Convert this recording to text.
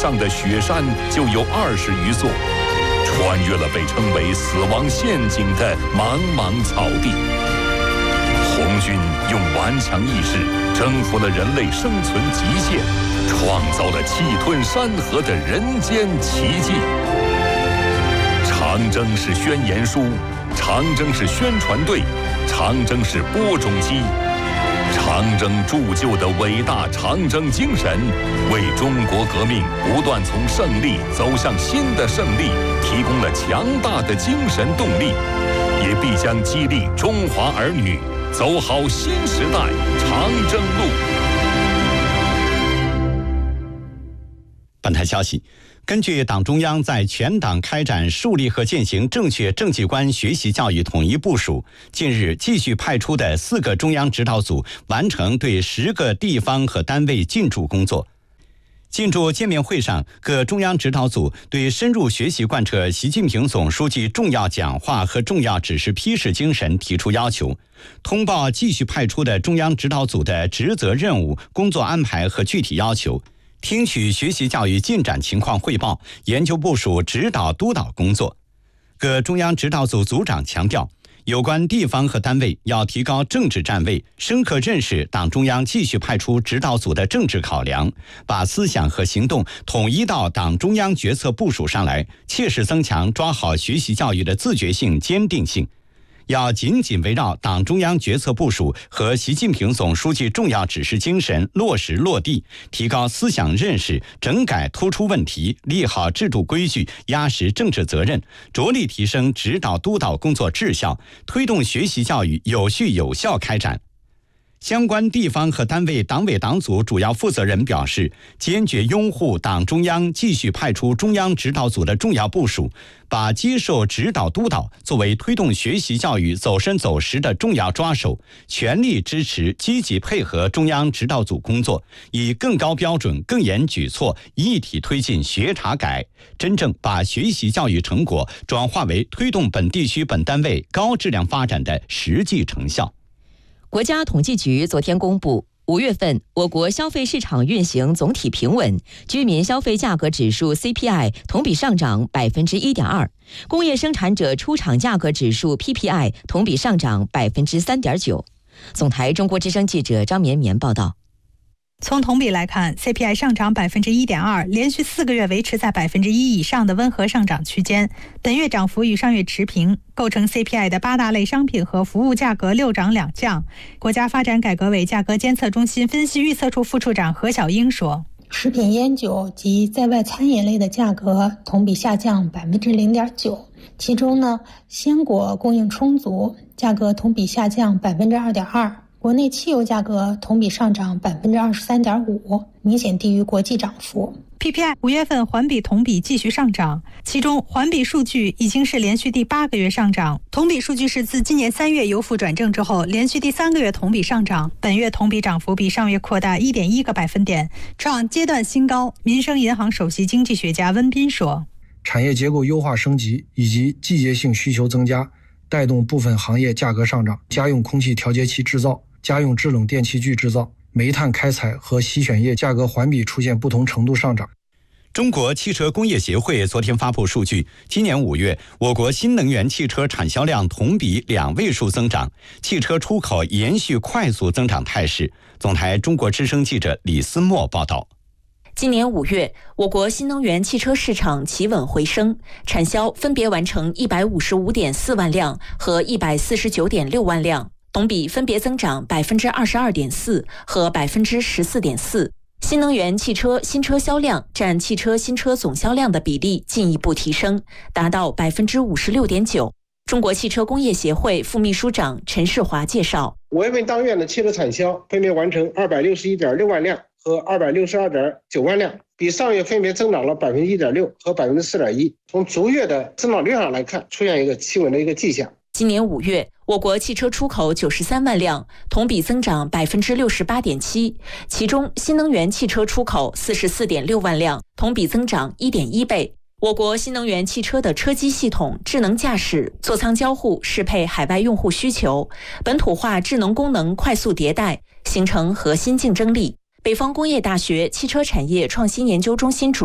上的雪山就有20余座，穿越了被称为死亡陷阱的茫茫草地。红军用顽强意志征服了人类生存极限，创造了气吞山河的人间奇迹。长征是宣言书，长征是宣传队，长征是播种机。长征铸就的伟大长征精神，为中国革命不断从胜利走向新的胜利提供了强大的精神动力，也必将激励中华儿女走好新时代长征路。 本台消息，根据党中央在全党开展树立和践行正确政绩观学习教育统一部署，近日继续派出的4个中央指导组完成对10个地方和单位进驻工作。进驻见面会上，各中央指导组对深入学习贯彻习近平总书记重要讲话和重要指示批示精神提出要求，通报继续派出的中央指导组的职责任务、工作安排和具体要求，听取学习教育进展情况汇报，研究部署指导督导工作。各中央指导组组长强调，有关地方和单位要提高政治站位，深刻认识党中央继续派出指导组的政治考量，把思想和行动统一到党中央决策部署上来，切实增强抓好学习教育的自觉性、坚定性。要紧紧围绕党中央决策部署和习近平总书记重要指示精神落实落地，提高思想认识，整改突出问题，立好制度规矩，压实政治责任，着力提升指导督导工作质效，推动学习教育有序有效开展。相关地方和单位党委党组主要负责人表示，坚决拥护党中央继续派出中央指导组的重要部署，把接受指导督导作为推动学习教育走深走实的重要抓手，全力支持积极配合中央指导组工作，以更高标准、更严举措一体推进学查改，真正把学习教育成果转化为推动本地区本单位高质量发展的实际成效。 国家统计局昨天公布，5月份我国消费市场运行总体平稳，居民消费价格指数 CPI 同比上涨 1.2%， 工业生产者出厂价格指数 PPI 同比上涨 3.9%。 总台中国之声记者张绵绵报道。 从同比来看 ，CPI 上涨 1.2%， 连续4个月维持在 1% 以上的温和上涨区间。本月涨幅与上月持平，构成 CPI 的8大类商品和服务价格6涨2降。国家发展改革委价格监测中心分析预测处副处长何小英说：“ 食品烟酒及在外餐饮类的价格同比下降 0.9%， 其中呢，鲜果供应充足，价格同比下降 2.2%。”国内汽油价格同比上涨 23.5%， 明显低于国际涨幅。 PPI 5月份环比同比继续上涨，其中环比数据已经是连续第8个月上涨，同比数据是自今年3月由负转正之后连续第3个月同比上涨，本月同比涨幅比上月扩大 1.1个百分点，创阶段新高。民生银行首席经济学家温彬说：“ 产业结构优化升级以及季节性需求增加，带动部分行业价格上涨，家用空气调节器制造、家用制冷电器具制造、煤炭开采和洗选液价格环比出现不同程度上涨。” 中国汽车工业协会昨天发布数据，今年5月，我国新能源汽车产销量同比2位数增长，汽车出口延续快速增长态势。总台中国之声记者李思墨报道。 今年5月，我国新能源汽车市场企稳回升，产销分别完成155.4万辆和149.6万辆，同比分别增长 22.4% 和 14.4%。新能源汽车新车销量占汽车新车总销量的比例进一步提升，达到 56.9%。中国汽车工业协会副秘书长陈世华介绍 ，5月份当月的汽车产销分别完成261.6万辆和262.9万辆，比上月分别增长了 1.6% 和 4.1%。从逐月的增长率上来看，出现一个企稳的一个迹象。 今年5月，我国汽车出口93万辆，同比增长 68.7%， 其中新能源汽车出口 44.6万辆，同比增长 1.1倍。我国新能源汽车的车机系统、智能驾驶、座舱交互适配海外用户需求，本土化智能功能快速迭代，形成核心竞争力。北方工业大学汽车产业创新研究中心主